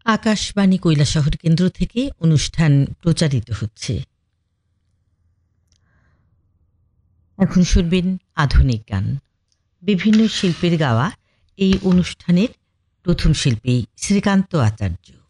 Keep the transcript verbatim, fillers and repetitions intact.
আকাশবাণী কৈলাসহর কেন্দ্র থেকে অনুষ্ঠান প্রচারিত হচ্ছে। এখন শুনবেন আধুনিক গান। বিভিন্ন শিল্পীর গাওয়া এই অনুষ্ঠানের প্রথম শিল্পী শ্রীকান্ত আচার্য।